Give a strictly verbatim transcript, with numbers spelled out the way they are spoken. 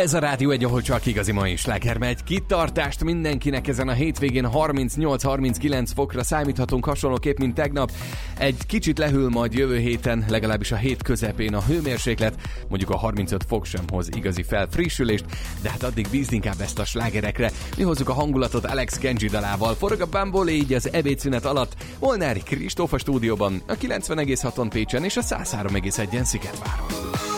Ez a Rádió egy, ahol csak igazi mai sláger megy. Kitartást mindenkinek ezen a hétvégén. harmincnyolc-harminckilenc fokra számíthatunk, hasonlóképp, mint tegnap. Egy kicsit lehűl majd jövő héten, legalábbis a hét közepén a hőmérséklet. Mondjuk a harmincöt fok sem hoz igazi felfrissülést, de hát addig bízd inkább ezt a slágerekre. Mi hozzuk a hangulatot Alex Kenji dalával. Forog a Bumble, így az ebédszünet alatt. Molnári Kristóf a stúdióban, a kilencven egész haton Pécsen és a száz három egész egyen Sziketváron.